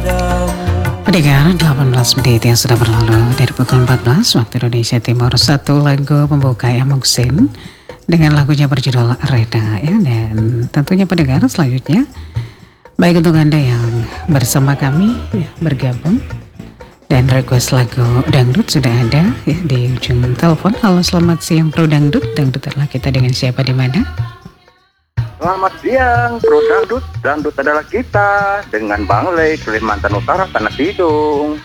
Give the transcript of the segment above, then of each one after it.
Pendengar 18 menit yang sudah berlalu dari pukul 14 waktu Indonesia Timur. Satu lagu pembuka yang Muksin dengan lagunya berjudul Reda ya. Dan tentunya pendengar selanjutnya, baik untuk Anda yang bersama kami ya, bergabung dan request lagu dangdut sudah ada ya di ujung telepon. Halo, selamat siang Pro Dangdut. Dangdut adalah kita dengan siapa di mana? Selamat siang, Pro Dangdut. Dangdut adalah kita dengan Bang Lei, Kalimantan Utara, Tanah Tidung.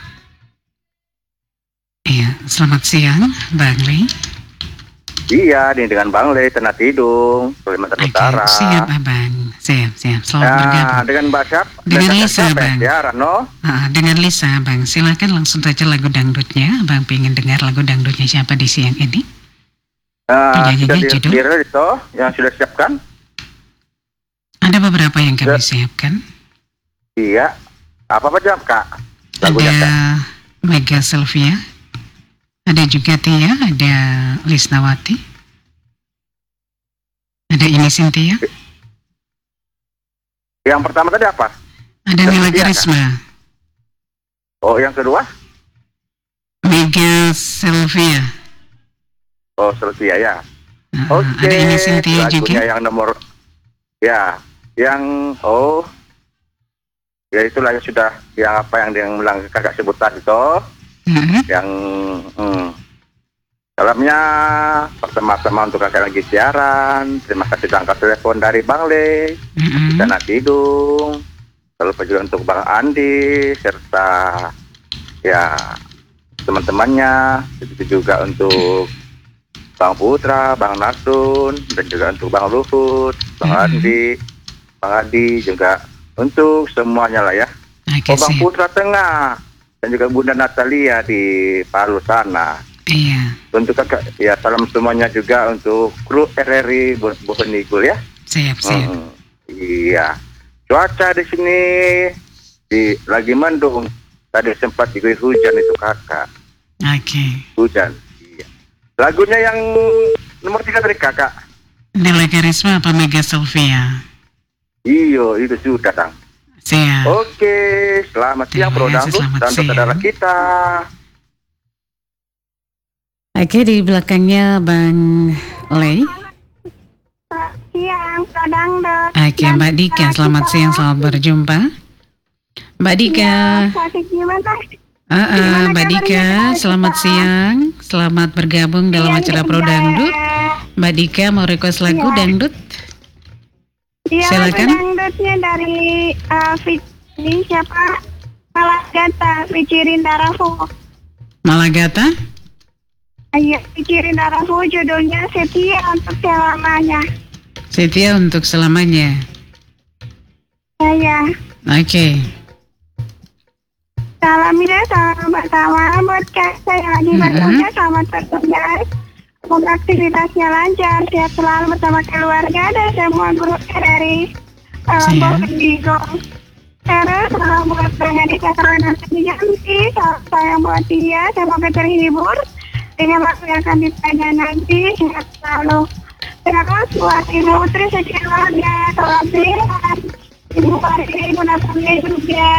Iya, selamat siang Bang Lei. Iya, ini dengan Bang Lei, Tanah Tidung, Kalimantan Utara. Siap Abang, siap. Selamat bergabung. Dengan Mbak Syap, dengan Lisa Bang. Ya, Rano. Dengan Lisa Bang, silakan langsung saja lagu dangdutnya. Bang pengen dengar lagu dangdutnya siapa di siang ini? Sudah itu yang sudah siapkan? Ada beberapa yang kami siapkan. Iya. Apa aja Kak? Lagunya, ada Kak? Mega Sylvia, ada juga Tia, ada Lisnawati, ada ini Cynthia. Yang pertama tadi apa? Ada Nela Karisma. Oh, yang kedua? Mega Sylvia. Oh, Sylvia ya. Oke. Ada ini Cynthia juga. Yang nomor ya itulah yang sudah yang bilang kakak sebut tadi toh. Yang dalamnya pertama-tama untuk kakak lagi siaran. Terima kasih angkat telepon dari Bang Le, Tanah Tidung. Lalu juga untuk Bang Andi serta ya teman-temannya. Begitu juga untuk Bang Putra, Bang Nasun, dan juga untuk Bang Luhut, Bang Andi, Bang Adi, juga untuk semuanya lah ya. Bang Putra Tengah, dan juga Bunda Natalia di Palu sana. Iya. Untuk kakak, ya salam semuanya juga untuk kru RRI Bohenigul ya. Siap. Iya. Cuaca di sini lagi mendung. Tadi sempat diguyur hujan itu kakak. Oke. Hujan. Lagunya yang nomor 3 dari kakak. Nela Karisma apa Mega Sylvia? Iyo, itu sudah Kang. Siap. Oke, selamat siang Pro Dangdut dan saudara kita. Oke, di belakangnya Bang Lei. Siang Pro Dangdut. Oke, Mbak Dika, selamat siang, selamat berjumpa. Mbak Dika. Mbak Dika, selamat siang, selamat bergabung dalam acara Pro Dangdut. Mbak Dika mau request lagu dangdut? Silakan. Dangdutnya dari ini siapa? Malagata, Pikirin Darafu. Malagata? Iya, Pikirin Darafu, judulnya Setia untuk selamanya. Setia untuk selamanya. Iya. Oke. Salamnya sama buat saya yang lagi bekerja, selamat bekerja. Semoga aktivitasnya lancar, sehat selalu bersama keluarga dan semua guru dari Bohendigul. Terus buat Benedika Sarana nanti, saya buat dia, semoga terhibur dengan waktu yang akan ditanya nanti, sehat selalu. Terus buat Ibu Putri sekeluarga, salam sehat. Ibu Pari, Ibu Natalia juga.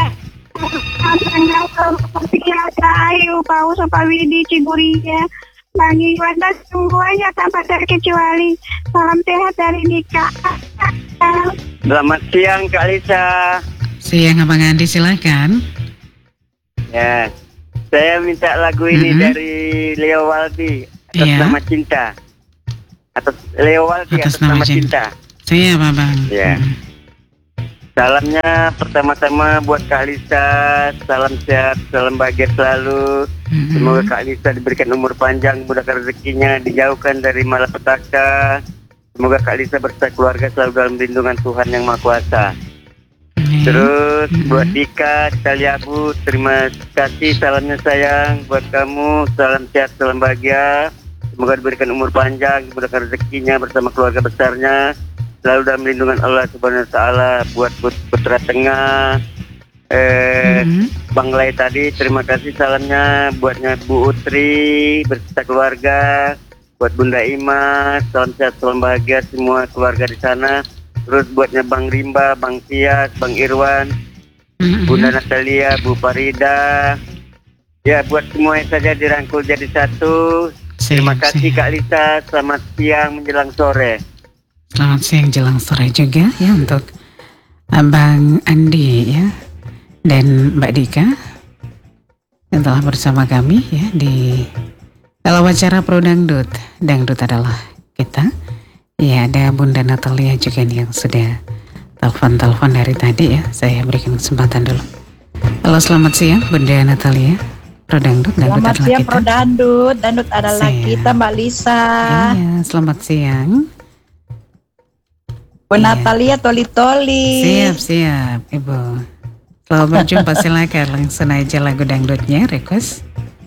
Ayu, Paus, Pak Widi, Ciburia, Bang Iwan, dan semuanya tanpa terkecuali. Salam sehat dari Dika. Selamat siang Kak Lisa. Siang Abang Andi, silakan. Ya, saya minta lagu ini dari Leo Waldi, Atas Nama Cinta. Leo Waldi, Atas Nama Cinta. Siap Abang. Ya. Salamnya pertama-tama buat Kak Lisa, salam sehat, salam bahagia selalu. Semoga Kak Lisa diberikan umur panjang, mudahkan rezekinya, dijauhkan dari malapetaka. Semoga Kak Lisa beserta keluarga selalu dalam lindungan Tuhan Yang Maha Kuasa. Terus buat Dika, Taliabu, terima kasih salamnya sayang. Buat kamu, salam sehat, salam bahagia. Semoga diberikan umur panjang, dimudahkan rezekinya bersama keluarga besarnya. Selalu dalam lindungan Allah Subhanahu Wa Taala. Buat Putra Tengah, Bang Lai tadi, terima kasih salamnya. Buatnya Bu Utri beserta keluarga. Buat Bunda Ima, salam sehat, salam bahagia semua keluarga di sana. Terus buatnya Bang Rimba, Bang Tias, Bang Irwan, Bunda Natalia, Bu Farida. Ya, buat semua yang saja dirangkul jadi satu. Terima kasih Kak Lisa. Selamat siang menjelang sore. Selamat siang jelang sore juga ya untuk Abang Andi ya dan Mbak Dika yang telah bersama kami ya di dalam acara Pro Dangdut. Dangdut adalah kita. Ya, ada Bunda Natalia juga nih yang sudah telepon dari tadi ya. Saya berikan kesempatan dulu. Halo, selamat siang Bunda Natalia. Pro Dangdut, Dangdut selamat adalah siang kita. Pro Dangdut, Dangdut adalah kita Mbak Lisa. Iya, selamat siang. Bu Natalia Toli-Toli. Siap Ibu. Selamat berjumpa, silakan langsung aja lagu dangdutnya request.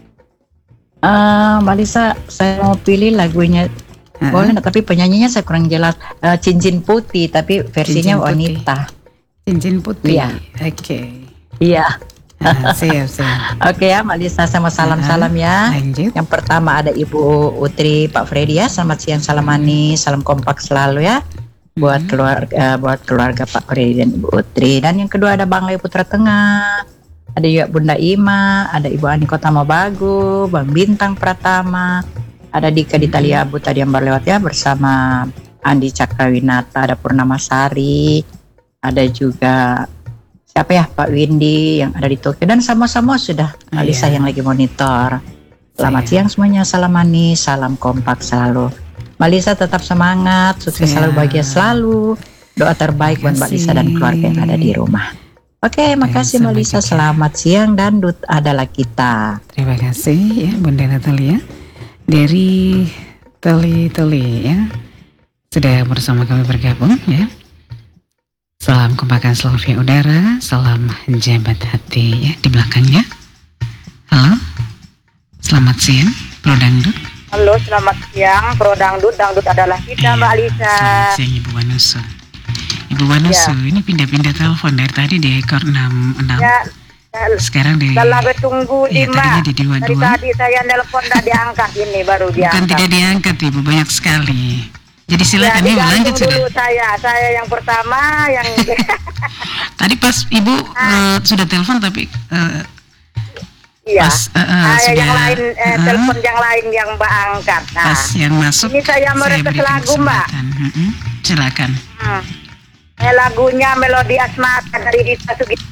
Mbak Lisa, saya mau pilih lagunya. Boleh, tapi penyanyinya saya kurang jelas. Cincin Putih, tapi versinya wanita. Cincin Putih. Iya. Oke. Iya. Siap. Oke ya Mbak Lisa, sama salam-salam ya. Lanjut. Yang pertama ada Ibu Utri, Pak Freddy ya. Selamat siang, salam manis, salam kompak selalu ya. Buat keluarga Pak Freddy dan Ibu Utri. Dan yang kedua ada Bang Leo Putra Tengah. Ada juga Bunda Ima, ada Ibu Ani Kota Mabagu, Bang Bintang Pratama, ada Dika di Taliabu tadi yang baru lewat ya, bersama Andi Cakrawinata, ada Purnama Sari, ada juga siapa ya, Pak Windy yang ada di Tokyo, dan sama-sama sudah Alisa yang lagi monitor. Selamat siang semuanya, salam manis, salam kompak selalu. Mbak Lisa tetap semangat, sukses selalu, bahagia selalu. Doa terbaik buat Mbak Lisa dan keluarga yang ada di rumah. Oke, makasih Mbak Lisa, selamat siang, Dangdut adalah kita. Terima kasih ya Bunda Natalia dari Toli ya, sudah bersama kami bergabung ya. Salam kempakan selalu via udara, salam jabat hati ya di belakangnya. Halo, selamat siang Pro Dangdut. Halo, selamat siang Pro Dangdut, Dangdut adalah kita Mbak Lisa. Selamat siang Ibu Wanusu. Ibu Wanusu ini pindah-pindah telepon dari tadi di ekor 66. Ya, sekarang di dalam tunggu ya, 5. tadinya di 22. Dari tadi saya nelpon tidak diangkat, ini baru diangkat. Bukan tidak diangkat Ibu, banyak sekali. Jadi silakan Ibu lanjut sudah. Dulu saya yang pertama yang tadi pas Ibu sudah telepon tapi iya. Pas saya sudah, yang lain telepon yang lain yang Mbak angkat. Nah, pas yang masuk ini saya merequest berikan lagu Mbak. Silakan. Lagunya Melodi Asmara dari Rita Sugiarto.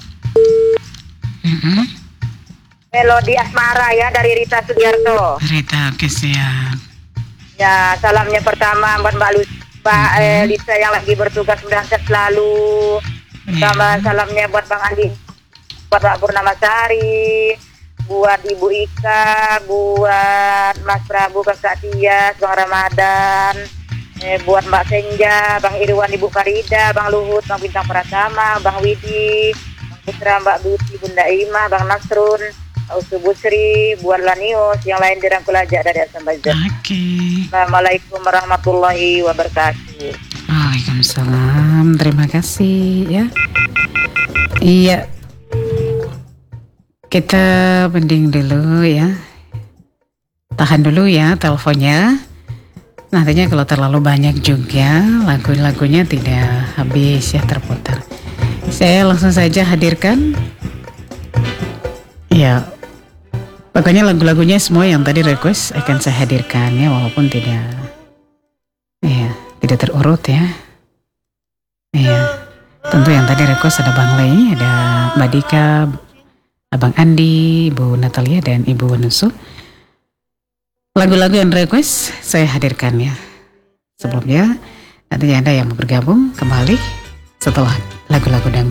Melodi Asmara ya dari Rita Sugiarto. Rita, oke siap. Ya, salamnya pertama buat Mbak Lisa yang lagi bertugas, mudah selalu. Sama salamnya buat Bang Andi, buat Pak Purnama Sari, buat Ibu Ika, buat Mas Prabu, Kakak Tias, Bang Ramadan, buat Mbak Senja, Bang Irwan, Ibu Farida, Bang Luhut, Bang Bintang Pratama, Bang Widi, Bang Putra, Mbak Buti, Bunda Ima, Bang Nasrun, Usu Busri, buat Lanius, yang lain dirangkul aja dari Asambajan. Assalamualaikum warahmatullahi wabarakatuh. Waalaikumsalam, terima kasih ya. Iya, kita mending dulu ya, tahan dulu ya teleponnya. Nantinya kalau terlalu banyak juga lagu-lagunya tidak habis ya terputar. Saya langsung saja hadirkan. Ya, pokoknya lagu-lagunya semua yang tadi request akan saya hadirkan ya, walaupun tidak terurut ya. Iya, tentu yang tadi request ada Bang Lei, ada Mbak Dika, Abang Andi, Ibu Natalia dan Ibu Wanusu. Lagu-lagu yang request saya hadirkan ya. Sebelumnya nantinya Anda yang mau bergabung kembali setelah lagu-lagu dangdut.